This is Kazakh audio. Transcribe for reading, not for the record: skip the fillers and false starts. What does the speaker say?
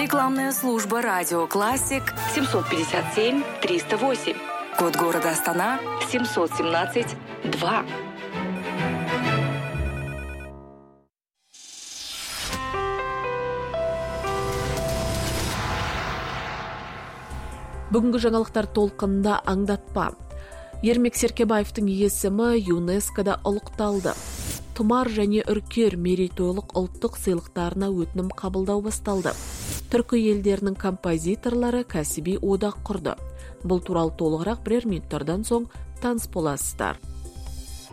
Рекламная служба «Радио Классик» 757-308. Код города Астана 717-2. Бүгінгі жаңалықтар толқында аңдатпа. Ермек Серкебаевтың есімі ЮНЕСКО-да ұлықталды. Тұмар және үркер мерейтойлық ұлттық сыйлықтарына өтінім қабылдау басталды. Түркі елдерінің композиторлары кәсіби одақ құрды. Бұл туралы толығырақ бірер минуттардан соң таныс боласыздар.